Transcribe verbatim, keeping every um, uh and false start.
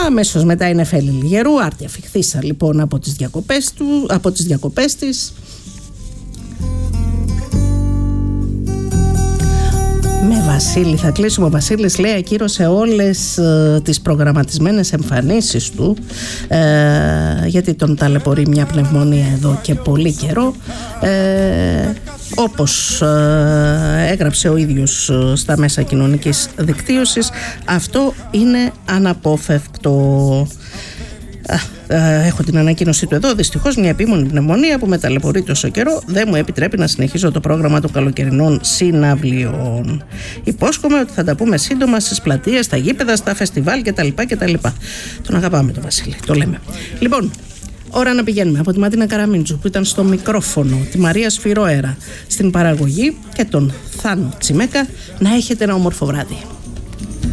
Αμέσως μετά η Νεφέλη Λιγερού, άρτια φιχθήσα λοιπόν από τις διακοπές, του, από τις διακοπές της. Με Βασίλη θα κλείσουμε. Ο Βασίλης λέει ακύρωσε όλες ε, τις προγραμματισμένες εμφανίσεις του, ε, γιατί τον ταλαιπωρεί μια πνευμονία εδώ και πολύ καιρό, ε, όπως ε, έγραψε ο ίδιος στα μέσα κοινωνικής δικτύωσης. Αυτό είναι αναπόφευκτο. Έχω την ανακοίνωσή του εδώ. Δυστυχώς μια επίμονη πνευμονία που με ταλαιπωρεί τόσο καιρό δεν μου επιτρέπει να συνεχίσω το πρόγραμμα των καλοκαιρινών συναυλιών. Υπόσχομαι ότι θα τα πούμε σύντομα στις πλατείες, στα γήπεδα, στα φεστιβάλ κτλ. κτλ. Τον αγαπάμε τον Βασίλη, το λέμε. Λοιπόν, ώρα να πηγαίνουμε. Από τη Ματίνα Καραμίντζου που ήταν στο μικρόφωνο, τη Μαρία Σφυρόερα στην παραγωγή και τον Θάνο Τσιμέκα, να έχετε ένα όμορφο βράδυ.